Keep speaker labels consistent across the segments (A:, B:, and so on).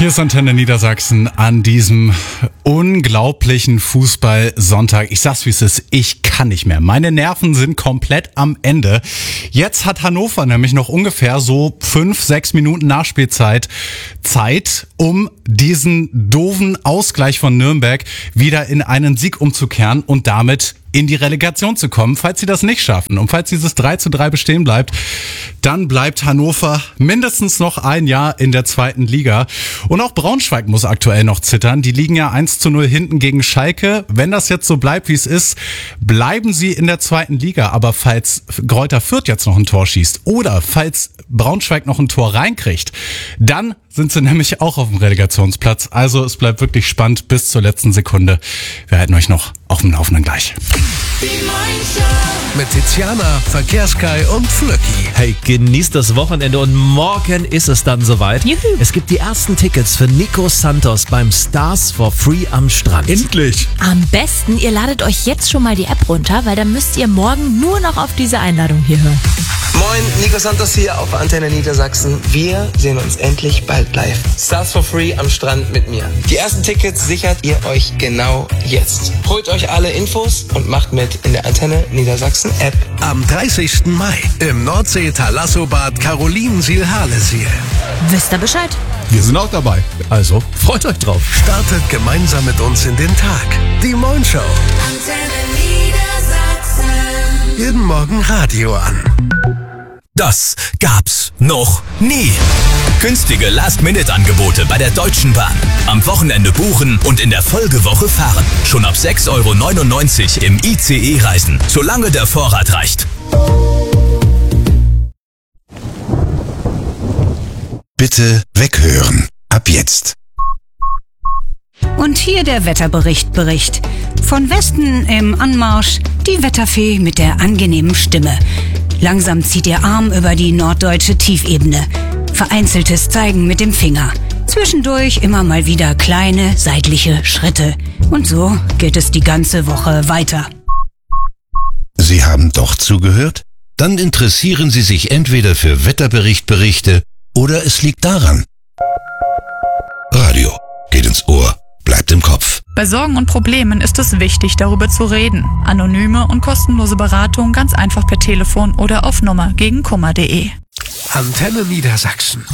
A: Hier ist Antenne Niedersachsen an diesem unglaublichen Fußballsonntag. Ich sag's wie es ist, ich kann nicht mehr. Meine Nerven sind komplett am Ende. Jetzt hat Hannover nämlich noch ungefähr so 5-6 Minuten Nachspielzeit Zeit, um diesen doofen Ausgleich von Nürnberg wieder in einen Sieg umzukehren und damit in die Relegation zu kommen. Falls sie das nicht schaffen und falls dieses 3:3 bestehen bleibt, dann bleibt Hannover mindestens noch ein Jahr in der zweiten Liga. Und auch Braunschweig muss aktuell noch zittern. Die liegen ja 1:0 hinten gegen Schalke. Wenn das jetzt so bleibt, wie es ist, bleiben sie in der zweiten Liga. Aber falls Greuther Fürth jetzt noch ein Tor schießt oder falls Braunschweig noch ein Tor reinkriegt, dann sind sie nämlich auch auf dem Relegationsplatz. Also es bleibt wirklich spannend bis zur letzten Sekunde. Wir halten euch noch auf dem Laufenden gleich.
B: Mit Tiziana, Verkehrskai und Flöcki.
C: Hey, genießt das Wochenende und morgen ist es dann soweit. Juhu. Es gibt die ersten Tickets für Nico Santos beim Stars for Free am Strand.
A: Endlich!
D: Am besten, ihr ladet euch jetzt schon mal die App runter, weil dann müsst ihr morgen nur noch auf diese Einladung hier hören.
E: Moin, Nico Santos hier auf Antenne Niedersachsen. Wir sehen uns endlich bald live. Stars for Free am Strand mit mir. Die ersten Tickets sichert ihr euch genau jetzt. Holt euch alle Infos und macht mit in der Antenne Niedersachsen App.
B: Am 30. Mai im Nordsee-Thalassobad Carolinensiel-Harlesiel.
D: Wisst ihr Bescheid?
A: Wir sind auch dabei.
C: Also, freut euch drauf.
B: Startet gemeinsam mit uns in den Tag. Die Moin Show.
F: Antenne Niedersachsen.
B: Jeden Morgen Radio an.
G: Das gab's noch nie. Günstige Last-Minute-Angebote bei der Deutschen Bahn. Am Wochenende buchen und in der Folgewoche fahren. Schon ab 6,99 € im ICE reisen, solange der Vorrat reicht.
H: Bitte weghören. Ab jetzt.
I: Und hier der Wetterbericht. Von Westen im Anmarsch die Wetterfee mit der angenehmen Stimme. Langsam zieht ihr Arm über die norddeutsche Tiefebene. Vereinzeltes Zeigen mit dem Finger. Zwischendurch immer mal wieder kleine seitliche Schritte. Und so geht es die ganze Woche weiter.
H: Sie haben doch zugehört? Dann interessieren Sie sich entweder für Wetterberichte oder es liegt daran. Radio geht ins Ohr, bleibt im Kopf.
J: Bei Sorgen und Problemen ist es wichtig, darüber zu reden. Anonyme und kostenlose Beratung ganz einfach per Telefon oder auf nummergegenkummer.de.
B: Antenne Niedersachsen.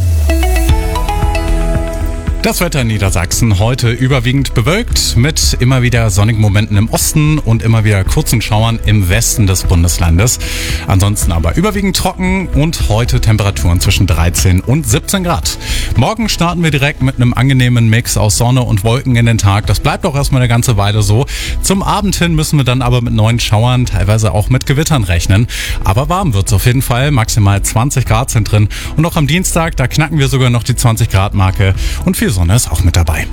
A: Das Wetter in Niedersachsen heute überwiegend bewölkt mit immer wieder sonnigen Momenten im Osten und immer wieder kurzen Schauern im Westen des Bundeslandes. Ansonsten aber überwiegend trocken und heute Temperaturen zwischen 13 und 17 Grad. Morgen starten wir direkt mit einem angenehmen Mix aus Sonne und Wolken in den Tag. Das bleibt auch erstmal eine ganze Weile so. Zum Abend hin müssen wir dann aber mit neuen Schauern, teilweise auch mit Gewittern rechnen. Aber warm wird's auf jeden Fall. Maximal 20 Grad sind drin. Und auch am Dienstag, da knacken wir sogar noch die 20 Grad Marke und viel Sonne ist auch mit dabei.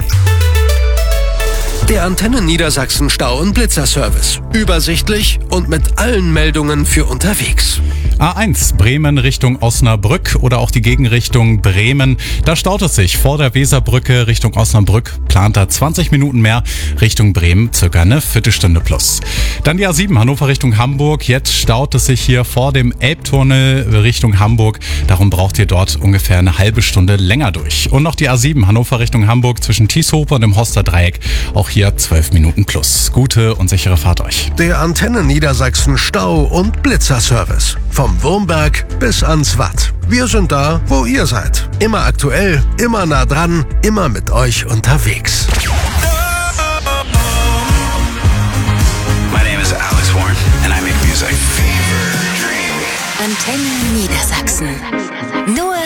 B: Der Antenne Niedersachsen Stau- und Blitzerservice. Übersichtlich und mit allen Meldungen für unterwegs.
A: A1 Bremen Richtung Osnabrück oder auch die Gegenrichtung Bremen. Da staut es sich vor der Weserbrücke Richtung Osnabrück. Plant da 20 Minuten mehr. Richtung Bremen circa eine Viertelstunde plus. Dann die A7 Hannover Richtung Hamburg. Jetzt staut es sich hier vor dem Elbtunnel Richtung Hamburg. Darum braucht ihr dort ungefähr eine halbe Stunde länger durch. Und noch die A7 Hannover Richtung Hamburg zwischen Tieshofer und dem Hoster Dreieck. Auch hier 12 Minuten plus. Gute und sichere Fahrt euch.
B: Der Antenne Niedersachsen Stau- und Blitzerservice. Vom Wurmberg bis ans Watt. Wir sind da, wo ihr seid. Immer aktuell, immer nah dran, immer mit euch unterwegs.
K: My name is Alex Warren and I make music.
F: Antenne Niedersachsen. Nur